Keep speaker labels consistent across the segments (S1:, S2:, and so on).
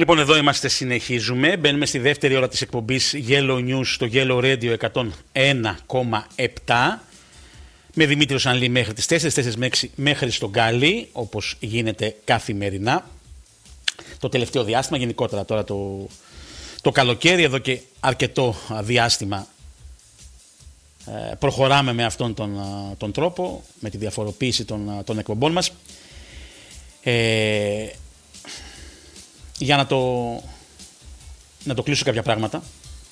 S1: Λοιπόν, εδώ είμαστε, συνεχίζουμε. Μπαίνουμε στη δεύτερη ώρα της εκπομπής Yellow News στο Yellow Radio 101,7 με Δημήτριο Σανλή μέχρι τις 4 με 6 μέχρι στον Γκάλι, όπως γίνεται καθημερινά. Το τελευταίο διάστημα, γενικότερα τώρα το καλοκαίρι, εδώ και αρκετό διάστημα προχωράμε με αυτόν τον τρόπο, με τη διαφοροποίηση των εκπομπών μας. Για να το κλείσω κάποια πράγματα.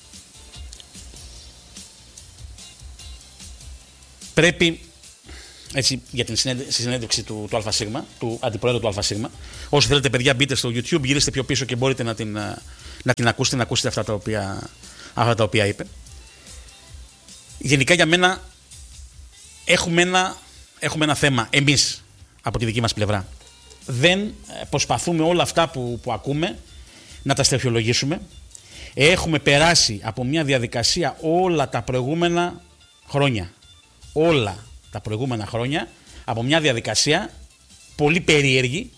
S1: Πρέπει, έτσι, για τη συνέντευξη του ΑΣ, του αντιπρόεδρου του ΑΣ. Όσοι θέλετε, παιδιά, μπείτε στο YouTube, γυρίστε πιο πίσω και μπορείτε να την ακούσετε, αυτά τα οποία είπε. Γενικά για μένα έχουμε ένα θέμα εμείς από τη δική μας πλευρά. Δεν προσπαθούμε όλα αυτά που ακούμε να τα στρεφιολογήσουμε. Έχουμε περάσει από μια διαδικασία όλα τα προηγούμενα χρόνια από μια διαδικασία πολύ περίεργη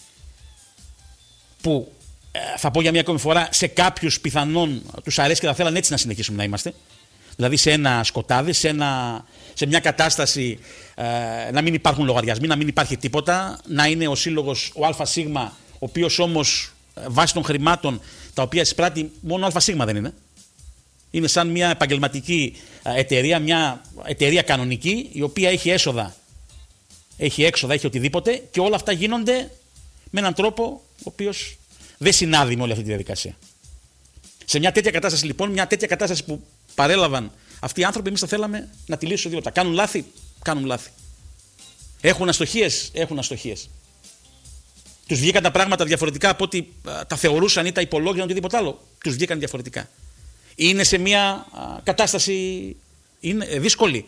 S1: που θα πω για μια ακόμη φορά, σε κάποιους πιθανόν τους αρέσει και θα θέλαν έτσι να συνεχίσουμε να είμαστε. Δηλαδή σε ένα σκοτάδι, σε μια κατάσταση να μην υπάρχουν λογαριασμοί, να μην υπάρχει τίποτα, να είναι ο σύλλογος ο ΑΣ, ο οποίος όμως βάσει των χρημάτων τα οποία εισπράττει μόνο ΑΣ δεν είναι. Είναι σαν μια επαγγελματική εταιρεία, μια εταιρεία κανονική, η οποία έχει έσοδα, έχει έξοδα, έχει οτιδήποτε και όλα αυτά γίνονται με έναν τρόπο ο οποίος δεν συνάδει με όλη αυτή τη διαδικασία. Σε μια τέτοια κατάσταση λοιπόν, μια τέτοια κατάσταση που παρέλαβαν αυτοί οι άνθρωποι, εμείς θα θέλαμε να τη λύσουν 2 λεπτά. Κάνουν λάθη. Έχουν αστοχίες. Τους βγήκαν τα πράγματα διαφορετικά από ό,τι τα θεωρούσαν ή τα υπολόγιζαν οτιδήποτε άλλο. Τους βγήκαν διαφορετικά. Είναι σε μια κατάσταση δύσκολη.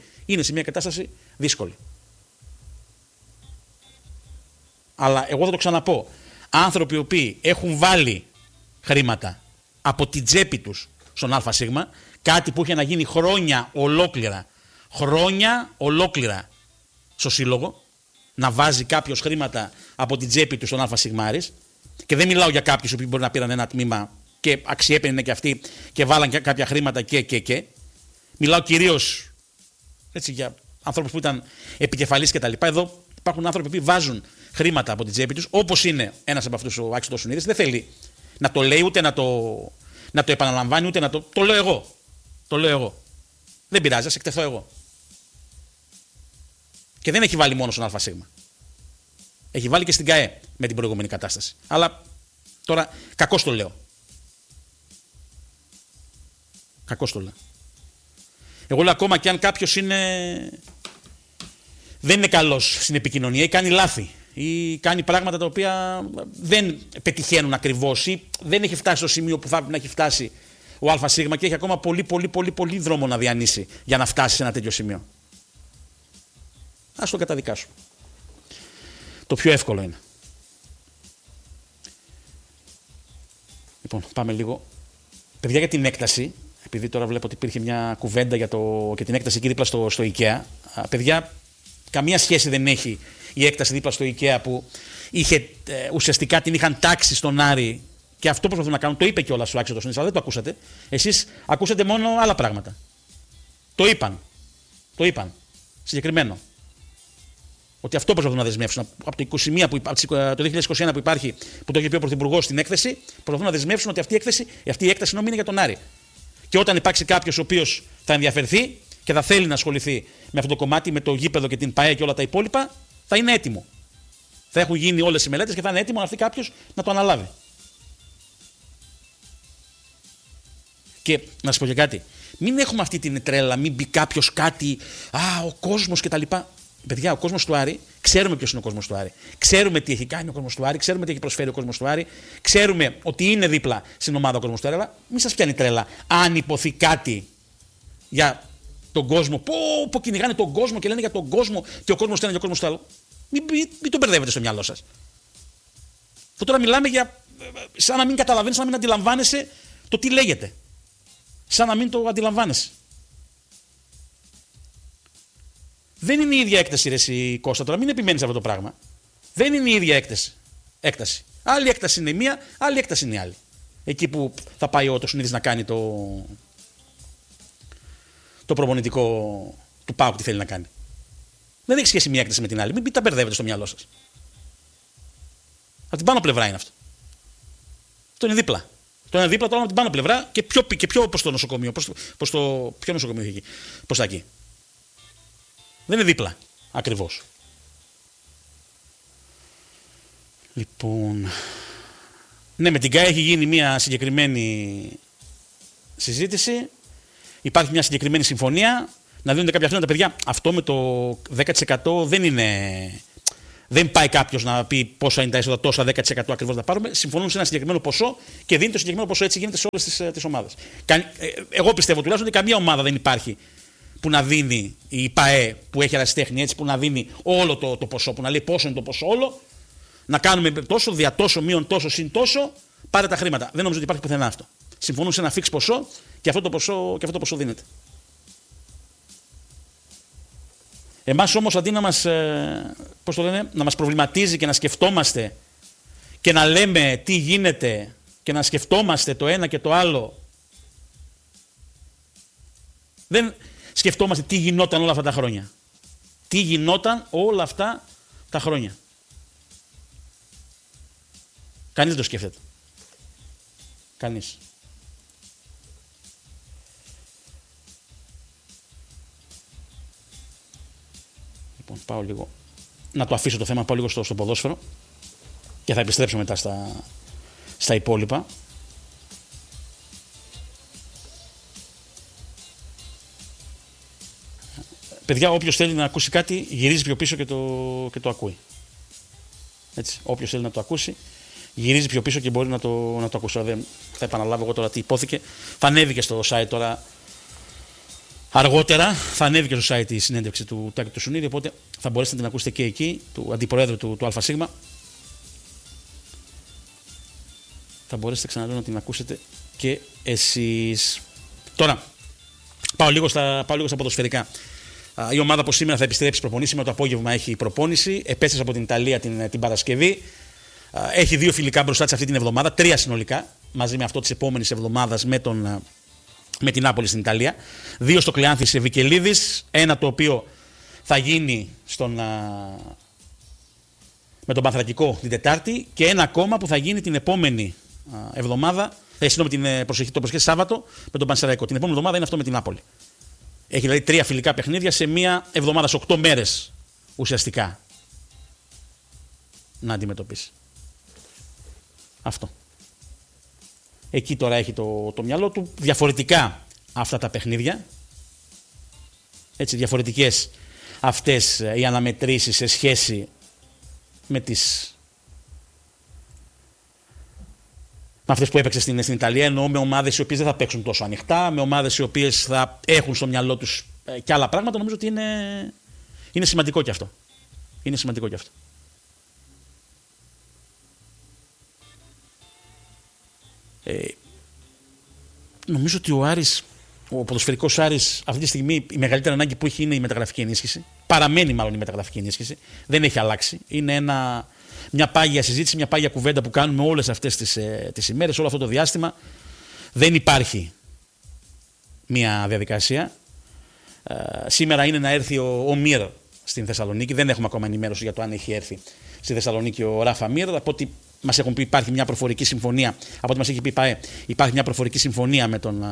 S1: Αλλά εγώ θα το ξαναπώ. Άνθρωποι οι οποίοι έχουν βάλει χρήματα από την τσέπη τους στον ΑΣ, κάτι που είχε να γίνει χρόνια ολόκληρα στο σύλλογο, να βάζει κάποιος χρήματα από την τσέπη του στον ΑΣ, και δεν μιλάω για κάποιους που μπορεί να πήραν ένα τμήμα και αξιέπαινε και αυτοί και βάλαν και κάποια χρήματα και. Μιλάω κυρίως έτσι, για ανθρώπους που ήταν επικεφαλής κτλ. Εδώ υπάρχουν άνθρωποι που βάζουν χρήματα από την τσέπη τους, όπως είναι ένας από αυτούς ο Άκης Τοσουνίδης. Δεν θέλει να το λέει, ούτε να το επαναλαμβάνει, ούτε να το λέω εγώ. Το λέω εγώ. Δεν πειράζει, ας εκτεθώ εγώ. Και δεν έχει βάλει μόνο στον ΑΣ. Έχει βάλει και στην ΚΑΕ με την προηγούμενη κατάσταση. Αλλά τώρα κακώς το λέω. Εγώ λέω ακόμα και αν κάποιος δεν είναι καλός στην επικοινωνία ή κάνει λάθη ή κάνει πράγματα τα οποία δεν πετυχαίνουν ακριβώς ή δεν έχει φτάσει στο σημείο που θα πρέπει να έχει φτάσει ο ΑΣ και έχει ακόμα πολύ δρόμο να διανύσει για να φτάσει σε ένα τέτοιο σημείο. Ας το καταδικάσουμε. Το πιο εύκολο είναι. Λοιπόν, πάμε λίγο. Παιδιά, για την έκταση, επειδή τώρα βλέπω ότι υπήρχε μια κουβέντα και την έκταση εκεί δίπλα στο IKEA. Παιδιά, καμία σχέση δεν έχει η έκταση δίπλα στο IKEA που ουσιαστικά την είχαν τάξει στον Άρη και αυτό προσπαθούν να κάνουν. Το είπε κιόλας ο Άκης Τοσουνίδης, αλλά δεν το ακούσατε. Εσείς ακούσατε μόνο άλλα πράγματα. Το είπαν. Συγκεκριμένο. Ότι αυτό προσπαθούν να δεσμεύσουν. Από το 2021 που υπάρχει, που το έχει πει ο Πρωθυπουργός στην έκθεση, προσπαθούν να δεσμεύσουν ότι αυτή η έκταση νόμιμη είναι για τον Άρη. Και όταν υπάρξει κάποιος ο οποίος θα ενδιαφερθεί και θα θέλει να ασχοληθεί με αυτό το κομμάτι, με το γήπεδο και την ΠΑΕ και όλα τα υπόλοιπα, θα είναι έτοιμο. Θα έχουν γίνει όλες οι μελέτες και θα είναι έτοιμο να έρθει κάποιος να το αναλάβει. Και να σας πω και κάτι. Μην έχουμε αυτή την τρέλα, μην μπει κάποιος κάτι, ο κόσμος κτλ. Παιδιά, ο κόσμος του Άρη, ξέρουμε ποιος είναι ο κόσμος του Άρη. Ξέρουμε τι έχει κάνει ο κόσμος του Άρη, ξέρουμε τι έχει προσφέρει ο κόσμος του Άρη, ξέρουμε ότι είναι δίπλα στην ομάδα ο κόσμος του Άρη, αλλά μην σας πιάνει τρέλα. Αν υποθεί κάτι για τον κόσμο, που κυνηγάνε τον κόσμο και λένε για τον κόσμο και ο κόσμος του ένα και ο κόσμος του άλλο, μην το μπερδεύετε στο μυαλό σας. Αυτό τώρα μιλάμε για σαν να μην καταλαβαίνεις, σαν να μην αντιλαμβάνεσαι το τι λέγεται. Σαν να μην το αντιλαμβάνεσαι. Δεν είναι η ίδια έκταση, ρε εσύ Κώστα, τώρα μην επιμένεις αυτό το πράγμα. Δεν είναι η ίδια έκταση. Άλλη έκταση είναι η μία, άλλη έκταση είναι η άλλη. Εκεί που θα πάει ο Τοσουνίδης να κάνει το προπονητικό του ΠΑΟΚ, τι θέλει να κάνει. Δεν έχει σχέση μία έκταση με την άλλη. Μην τα μπερδεύετε στο μυαλό σας. Από την πάνω πλευρά είναι αυτό. Το είναι δίπλα. Το είναι δίπλα, το άλλο από την πάνω πλευρά και πιο προς το νοσοκομείο. Ποιο νοσοκομείο έχει εκεί. Προς τα εκεί. Δεν είναι δίπλα. Ακριβώς. Λοιπόν. Ναι, με την ΚΑΕ έχει γίνει μια συγκεκριμένη συζήτηση. Υπάρχει μια συγκεκριμένη συμφωνία. Να δίνονται κάποια χρήματα τα παιδιά. Αυτό με το 10% δεν είναι. Δεν πάει κάποιος να πει πόσα είναι τα έσοδα, τόσα 10% ακριβώς να πάρουμε. Συμφωνούν σε ένα συγκεκριμένο ποσό και δίνει το συγκεκριμένο ποσό. Έτσι γίνεται σε όλες τις ομάδες. Εγώ πιστεύω τουλάχιστον ότι καμία ομάδα δεν υπάρχει που να δίνει, η ΠΑΕ που έχει ερασιτέχνη, έτσι, που να δίνει όλο το ποσό, που να λέει πόσο είναι το ποσό όλο, να κάνουμε τόσο, δια τόσο, μείον τόσο, συν τόσο, πάρε τα χρήματα. Δεν νομίζω ότι υπάρχει πουθενά αυτό. Συμφωνούν σε ένα φίξ ποσό και αυτό το ποσό δίνεται. Εμάς όμως αντί να μας, να μας προβληματίζει και να σκεφτόμαστε και να λέμε τι γίνεται και να σκεφτόμαστε το ένα και το άλλο, δεν σκεφτόμαστε τι γινόταν όλα αυτά τα χρόνια. Τι γινόταν όλα αυτά τα χρόνια. Κανείς δεν το σκέφτεται. Κανείς. Λοιπόν, πάω λίγο να το αφήσω το θέμα, πάω λίγο στο ποδόσφαιρο και θα επιστρέψω μετά στα υπόλοιπα. Παιδιά, όποιος θέλει να ακούσει κάτι, γυρίζει πιο πίσω και το ακούει. Έτσι, όποιος θέλει να το ακούσει, γυρίζει πιο πίσω και μπορεί να το ακούσει. Δεν θα επαναλάβω εγώ τώρα τι υπόθηκε. Θα ανέβει και στο site τώρα. Αργότερα θα ανέβει και στο site η συνέντευξη του Τάκη του Σουνίδη, οπότε θα μπορέσετε να την ακούσετε και εκεί, του αντιπροέδρου του ΑΣ. Θα μπορέσετε ξανά να την ακούσετε και εσείς. Τώρα, πάω λίγο στα ποδοσφαιρικά. Η ομάδα από σήμερα θα επιστρέψει προπονήσει. Σήμερα το απόγευμα έχει προπόνηση. Επέστρεψε από την Ιταλία την Παρασκευή. Έχει 2 φιλικά μπροστά της αυτή την εβδομάδα, 3 συνολικά, μαζί με αυτό της επόμενης εβδομάδας με την Νάπολη στην Ιταλία. 2 στο Κλεάνθης Βικελίδης, ένα το οποίο θα γίνει με τον Πανθρακικό την Τετάρτη και ένα ακόμα που θα γίνει την επόμενη εβδομάδα, το προσεχή Σάββατο με τον Πανσεραϊκό. Την επόμενη εβδομάδα είναι αυτό με την Νάπολη. Έχει δηλαδή 3 φιλικά παιχνίδια σε μία εβδομάδα, σε 8 μέρες ουσιαστικά να αντιμετωπίσει. Αυτό. Εκεί τώρα έχει το μυαλό του. Διαφορετικά αυτά τα παιχνίδια. Έτσι, διαφορετικές αυτές οι αναμετρήσεις σε σχέση με αυτές που έπαιξε στην Ιταλία, εννοώ με ομάδες οι οποίες δεν θα παίξουν τόσο ανοιχτά, με ομάδες οι οποίες θα έχουν στο μυαλό τους και άλλα πράγματα. Νομίζω ότι είναι σημαντικό και αυτό. Είναι σημαντικό και αυτό. Νομίζω ότι ο ποδοσφαιρικός Άρης αυτή τη στιγμή η μεγαλύτερη ανάγκη που έχει είναι η μεταγραφική ενίσχυση. Παραμένει μάλλον η μεταγραφική ενίσχυση. Δεν έχει αλλάξει. Είναι μια πάγια συζήτηση, μια πάγια κουβέντα που κάνουμε όλες αυτές τις ημέρες, όλο αυτό το διάστημα. Δεν υπάρχει μια διαδικασία. Σήμερα είναι να έρθει ο Μύρ στην Θεσσαλονίκη. Δεν έχουμε ακόμα ενημέρωση για το αν έχει έρθει στη Θεσσαλονίκη ο Ράφα Μύρ. Από ό,τι μας έχουν πει, υπάρχει μια προφορική συμφωνία. Από ό,τι μας έχει πει ΠΑΕ, υπάρχει μια προφορική συμφωνία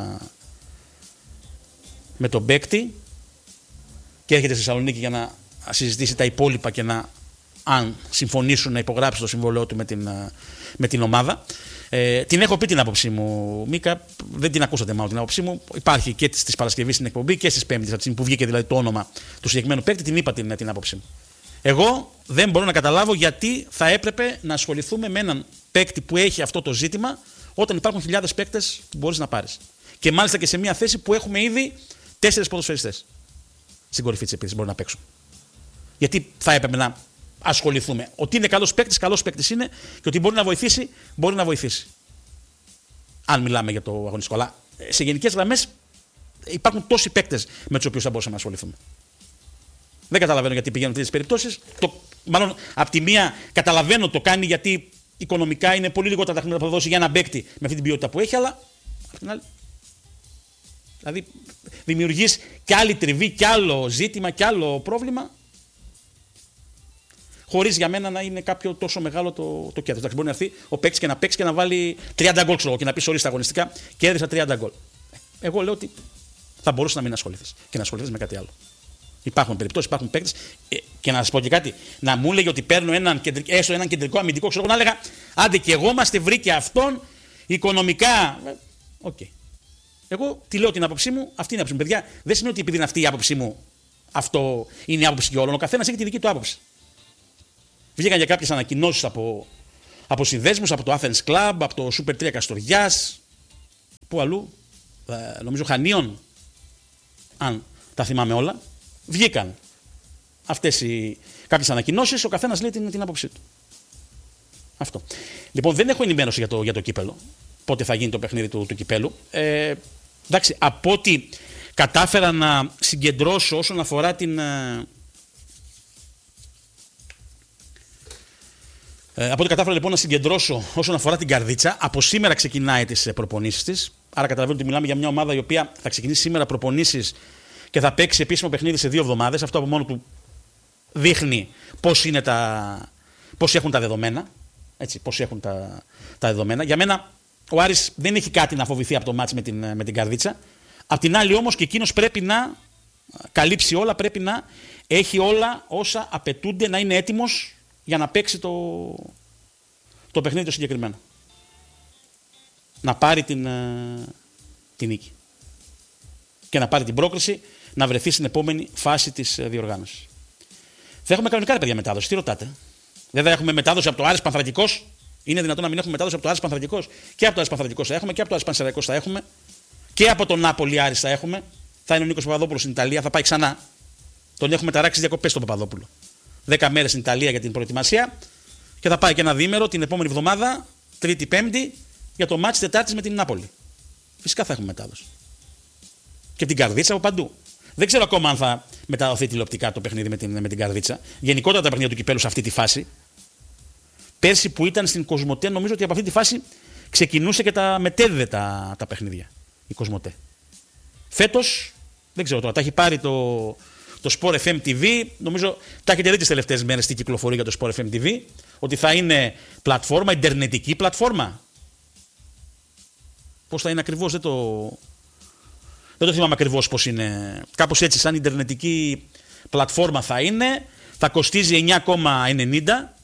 S1: με τον παίκτη και έρχεται στη Θεσσαλονίκη για να συζητήσει τα υπόλοιπα και αν συμφωνήσουν να υπογράψει το συμβόλαιό του με την ομάδα. Την έχω πει την άποψή μου, Μίκα, δεν την ακούσατε μάλλον την άποψή μου. Υπάρχει και στις Παρασκευής στην εκπομπή και στις Πέμπτες, από τη στιγμή που βγήκε δηλαδή το όνομα του συγκεκριμένου παίκτη, την είπα την άποψή μου. Εγώ δεν μπορώ να καταλάβω γιατί θα έπρεπε να ασχοληθούμε με έναν παίκτη που έχει αυτό το ζήτημα όταν υπάρχουν χιλιάδες παίκτες που μπορείς να πάρεις. Και μάλιστα και σε μια θέση που έχουμε ήδη 4 ποδοσφαιριστές στην κορυφή της επίθεσης μπορούν να παίξουν. Γιατί θα έπρεπε να ασχοληθούμε. Ότι είναι καλός παίκτης είναι και ότι μπορεί να βοηθήσει. Αν μιλάμε για το αγωνιστικό. Αλλά σε γενικές γραμμές υπάρχουν τόσοι παίκτες με τους οποίους θα μπορούσαμε να ασχοληθούμε. Δεν καταλαβαίνω γιατί πηγαίνουν τέτοιες περιπτώσεις. Μάλλον, από τη μία καταλαβαίνω το κάνει γιατί οικονομικά είναι πολύ λιγότερα τα χρήματα που θα δώσει για έναν παίκτη με αυτή την ποιότητα που έχει, αλλά απ' την άλλη. Δηλαδή δημιουργείς κι άλλη τριβή, κι άλλο ζήτημα, κι άλλο πρόβλημα, χωρίς για μένα να είναι κάποιο τόσο μεγάλο το κέρδος. Εντάξει, μπορεί να έρθει ο παίκτης και να παίξει και να βάλει 30 γκολ, ξέρω, και να πει ορίστε αγωνιστικά και έδειξα 30 γκολ. Εγώ λέω ότι θα μπορούσε να μην ασχοληθείς και να ασχοληθείς με κάτι άλλο. Υπάρχουν περιπτώσεις, υπάρχουν παίκτες. Και να σας πω και κάτι, να μου έλεγε ότι παίρνω έστω έναν κεντρικό αμυντικό, ξέρω, να έλεγα άντε και εγώ είμαστε βρήκε αυτόν οικονομικά. Οκ. Εγώ τη λέω την άποψή μου, αυτή είναι η άποψή μου. Παιδιά, δεν σημαίνει ότι επειδή είναι αυτή η άποψή μου, αυτό είναι η άποψη και όλων. Ο καθένας έχει τη δική του άποψη. Βγήκαν για κάποιες ανακοινώσεις από συνδέσμους, από το Athens Club, από το Super 3 Καστοριάς, πού αλλού, νομίζω Χανίων, αν τα θυμάμαι όλα. Βγήκαν αυτές κάποιες ανακοινώσεις, ο καθένας λέει την άποψή του. Αυτό. Λοιπόν, δεν έχω ενημέρωση για το κύπελο, πότε θα γίνει το παιχνίδι του κυπέλου. Εντάξει, από ό,τι κατάφερα να συγκεντρώσω όσον αφορά από ό,τι κατάφερα λοιπόν να συγκεντρώσω όσον αφορά την Καρδίτσα, από σήμερα ξεκινάει τις προπονήσεις της. Άρα καταλαβαίνω ότι μιλάμε για μια ομάδα η οποία θα ξεκινήσει σήμερα προπονήσεις και θα παίξει επίσημο παιχνίδι σε 2 εβδομάδες. Αυτό από μόνο του δείχνει πώς έχουν τα δεδομένα. Έτσι, πώς έχουν τα δεδομένα. Για μένα ο Άρης δεν έχει κάτι να φοβηθεί από το μάτς με την Καρδίτσα. Απ' την άλλη όμως και εκείνος πρέπει να καλύψει όλα, πρέπει να έχει όλα όσα απαιτούνται, να είναι έτοιμος για να παίξει το παιχνίδι το συγκεκριμένο. Να πάρει την νίκη. Και να πάρει την πρόκριση, να βρεθεί στην επόμενη φάση της διοργάνωσης. Θα έχουμε κανονικά, ρε παιδιά, μετάδοση. Τι ρωτάτε? Δεν θα έχουμε μετάδοση από το Άρης Πανθρακικός? Είναι δυνατόν να μην έχουμε μετάδοση από το Άρης Πανθρακικός? Και από το Άρης Πανθρακικός θα έχουμε, και από το Άρης Πανσεραϊκός θα έχουμε, και από τον Νάπολη Άρης θα έχουμε. Θα είναι ο Νίκος Παπαδόπουλος στην Ιταλία, θα πάει ξανά. Τον έχουμε ταράξει διακοπές στον Παπαδόπουλο. 10 μέρες στην Ιταλία για την προετοιμασία και θα πάει και ένα διήμερο την επόμενη εβδομάδα, Τρίτη-Πέμπτη, για το μάτς Τετάρτης με την Νάπολη. Φυσικά θα έχουμε μετάδοση. Και την Καρδίτσα από παντού. Δεν ξέρω ακόμα αν θα μεταδοθεί τηλεοπτικά το παιχνίδι με την Καρδίτσα. Γενικότερα τα παιχνίδια του κυπέλου σε αυτή τη φάση. Πέρσι που ήταν στην Κοσμοτέ, νομίζω ότι από αυτή τη φάση ξεκινούσε και τα μετέδιδε τα παιχνίδια. Η Κοσμοτέ. Φέτος, δεν ξέρω τώρα, τα έχει πάρει το Sport FM TV. Νομίζω τα έχετε δει τις τελευταίες μέρες τι κυκλοφορεί για το Sport FM TV. Ότι θα είναι πλατφόρμα, ιντερνετική πλατφόρμα. Πώς θα είναι ακριβώς, δεν το θυμάμαι ακριβώς πώς είναι. Κάπως έτσι, σαν ιντερνετική πλατφόρμα θα είναι. Θα κοστίζει 9,90.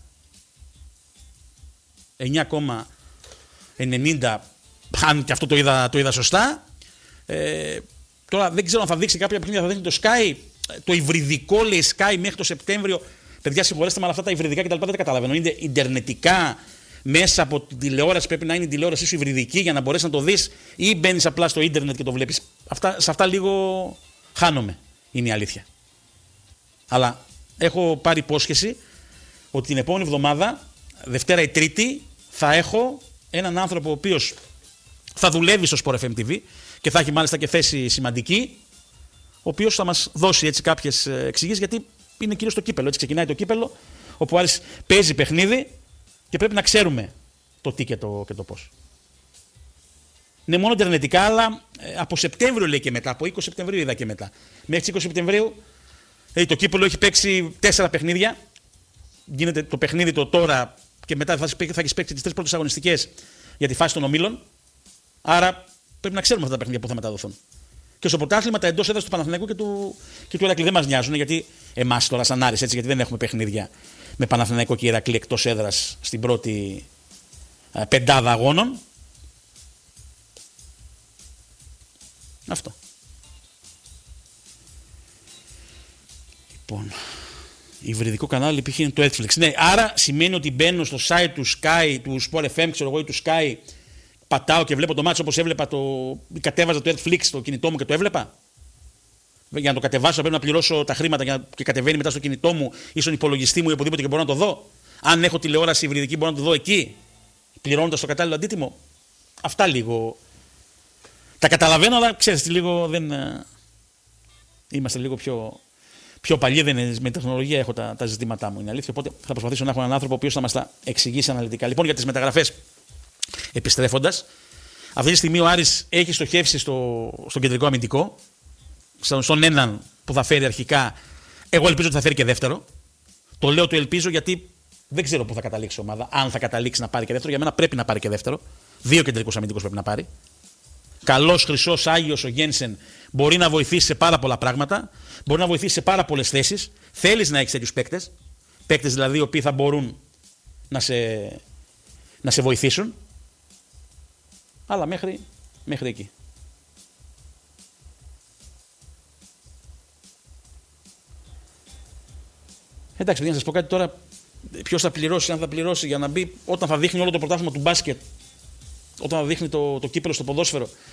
S1: 9,90, αν και αυτό το είδα σωστά. Τώρα δεν ξέρω αν θα δείξει κάποια παιχνίδια, θα δείχνει το Sky, το υβριδικό λέει Sky μέχρι το Σεπτέμβριο. Παιδιά, συγχωρέστε με, αλλά αυτά τα υβριδικά κτλ. Δεν τα καταλαβαίνω. Είναι ιντερνετικά μέσα από την τηλεόραση, πρέπει να είναι η τηλεόραση σου υβριδική για να μπορέσει να το δεις, ή μπαίνεις απλά στο ίντερνετ και το βλέπεις. Σε αυτά λίγο χάνομαι, είναι η αλήθεια. Αλλά έχω πάρει υπόσχεση ότι την επόμενη εβδομάδα, Δευτέρα ή Τρίτη, θα έχω έναν άνθρωπο ο οποίος θα δουλεύει στο Sport FM TV και θα έχει μάλιστα και θέση σημαντική, ο οποίος θα μας δώσει έτσι κάποιες εξηγήσεις, γιατί είναι κυρίως το κύπελο. Έτσι ξεκινάει το κύπελο, όπου ο Άρης παίζει παιχνίδι και πρέπει να ξέρουμε το τι και το πώς. Είναι μόνο ιντερνετικά, αλλά από Σεπτέμβριο λέει και μετά, από 20 Σεπτεμβρίου είδα και μετά. Μέχρι τις 20 Σεπτεμβρίου το κύπελο έχει παίξει 4 παιχνίδια. Γίνεται το παιχνίδι τώρα και μετά θα έχεις παίξει τις 3 πρώτες αγωνιστικές για τη φάση των ομίλων. Άρα πρέπει να ξέρουμε αυτά τα παιχνίδια που θα μεταδοθούν. Και στο πρωτάθλημα τα εντός έδρας του Παναθηναϊκού και του Ηρακλή δεν μας νοιάζουν, γιατί εμάς τώρα σαν Άρης, έτσι, γιατί δεν έχουμε παιχνίδια με Παναθηναϊκό και Ηρακλή εκτός έδρας στην πρώτη πεντάδα αγώνων. Αυτό. Λοιπόν, υβριδικό κανάλι υπήρχε το Netflix. Ναι, άρα σημαίνει ότι μπαίνω στο site του Sky, του Sport FM, ξέρω εγώ, ή του Sky, πατάω και βλέπω το μάτσο όπως έβλεπα κατέβαζα το Netflix στο κινητό μου και το έβλεπα. Για να το κατεβάσω πρέπει να πληρώσω τα χρήματα και κατεβαίνει μετά στο κινητό μου ή στον υπολογιστή μου ή οπουδήποτε και μπορώ να το δω. Αν έχω τηλεόραση υβριδική μπορώ να το δω εκεί, πληρώνοντας το κατάλληλο αντίτιμο. Αυτά λίγο. Τα καταλαβαίνω, αλλά ξέρεις, λίγο δεν. Είμαστε λίγο πιο πιο παλιοί, δεν είναι, με τεχνολογία έχω τα ζητήματά μου. Είναι αλήθεια. Οπότε θα προσπαθήσω να έχω έναν άνθρωπο ο οποίος θα μας τα εξηγήσει αναλυτικά. Λοιπόν, για τις μεταγραφές, επιστρέφοντας, αυτή τη στιγμή ο Άρης έχει στοχεύσει στον κεντρικό αμυντικό, στον έναν που θα φέρει αρχικά. Εγώ ελπίζω ότι θα φέρει και δεύτερο. Το λέω το ελπίζω γιατί δεν ξέρω πού θα καταλήξει η ομάδα. Αν θα καταλήξει να πάρει και δεύτερο, για μένα πρέπει να πάρει και δεύτερο. 2 κεντρικούς αμυντικούς πρέπει να πάρει. Καλός, χρυσός, άγιος ο Γένσεν μπορεί να βοηθήσει σε πάρα πολλά πράγματα. Μπορεί να βοηθήσει σε πάρα πολλές θέσεις. Θέλεις να έχεις τέτοιους παίκτες. Παίκτες δηλαδή οι οποίοι θα μπορούν να σε βοηθήσουν. Αλλά μέχρι εκεί. Εντάξει, παιδιά, να σας πω κάτι τώρα. Ποιος θα πληρώσει, αν θα πληρώσει για να μπει όταν θα δείχνει όλο το πρωτάθλημα του μπάσκετ, όταν θα δείχνει το κύπελλο στο ποδόσφαιρο